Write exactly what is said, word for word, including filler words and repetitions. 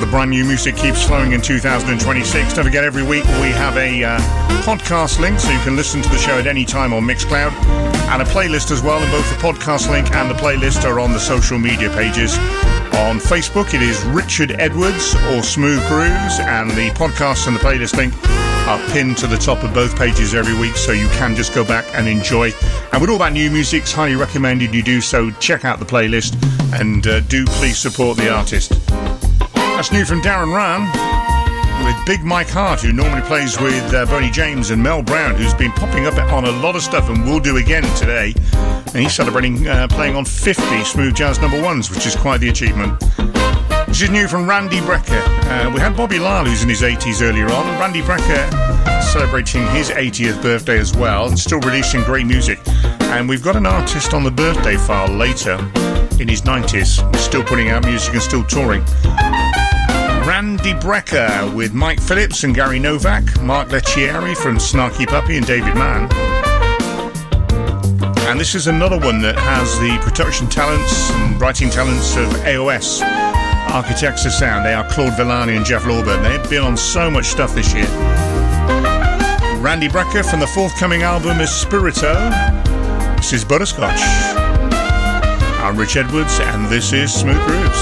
the brand new music keeps flowing in two thousand twenty-six. Don't forget, every week we have a uh, podcast link so you can listen to the show at any time on Mixcloud, and a playlist as well, and both the podcast link and the playlist are on the social media pages. On Facebook it is Richard Edwards or Smooth Grooves, and the podcast and the playlist link are pinned to the top of both pages every week, so you can just go back and enjoy. And with all that new music, it's highly recommended you do so. Check out the playlist and uh, do please support the artist. That's new from Darren Rann with Big Mike Hart, who normally plays with uh, Boney James, and Mel Brown, who's been popping up on a lot of stuff and will do again today. And he's celebrating uh, playing on fifty Smooth Jazz number ones, which is quite the achievement. This is new from Randy Brecker. Uh, we had Bobby Lyle, who's in his eighties earlier on. Randy Brecker celebrating his eightieth birthday as well, and still releasing great music. And we've got an artist on the birthday file later in his nineties, still putting out music and still touring. Randy Brecker with Mike Phillips and Gary Novak, Mark Leccieri from Snarky Puppy and David Mann. And this is another one that has the production talents and writing talents of A O S, Architects of Sound. They are Claude Villani and Jeff Lorber. They've been on so much stuff this year. Randy Brecker from the forthcoming album is Spirito. This is Butterscotch. I'm Rich Edwards, and this is Smooth Grooves.